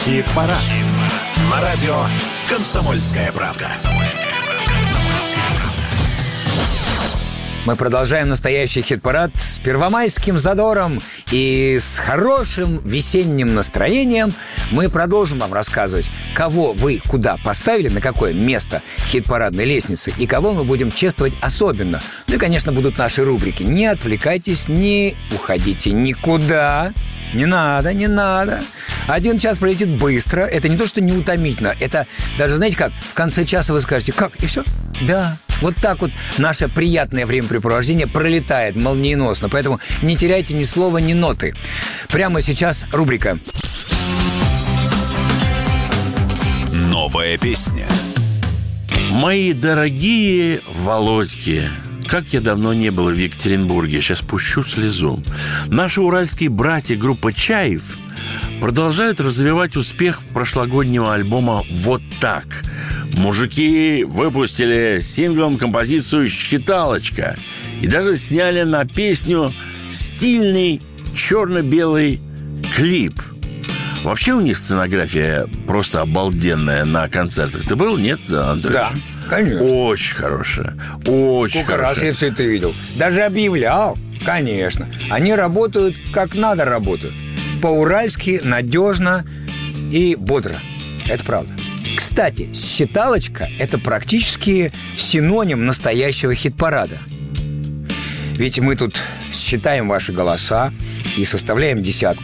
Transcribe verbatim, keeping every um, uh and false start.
Хит-парад. На радио «Комсомольская правда». Мы продолжаем настоящий хит-парад с первомайским задором и с хорошим весенним настроением. Мы продолжим вам рассказывать, кого вы куда поставили, на какое место хит-парадной лестницы, и кого мы будем чествовать особенно. Ну и, конечно, будут наши рубрики. Не отвлекайтесь, не уходите никуда. Не надо, не надо. Один час пролетит быстро. Это не то, что неутомительно. Это даже, знаете как, в конце часа вы скажете: как, и все? Да. Вот так вот наше приятное времяпрепровождение пролетает молниеносно. Поэтому не теряйте ни слова, ни ноты. Прямо сейчас рубрика «Новая песня». Мои дорогие Володьки, как я давно не был в Екатеринбурге, сейчас пущу слезу. Наши уральские братья группа «Чаев» продолжают развивать успех прошлогоднего альбома «Вот так». Мужики выпустили синглом композицию «Считалочка» и даже сняли на песню стильный черно-белый клип. Вообще у них сценография просто обалденная на концертах. Ты был, нет, Андрей? Да, конечно. Очень хорошая, очень Сколько хорошая. раз я все это видел. Даже объявлял, конечно. Они работают как надо работают. По-уральски, надежно и бодро. Это правда. Кстати, считалочка – это практически синоним настоящего хит-парада. Ведь мы тут считаем ваши голоса и составляем десятку.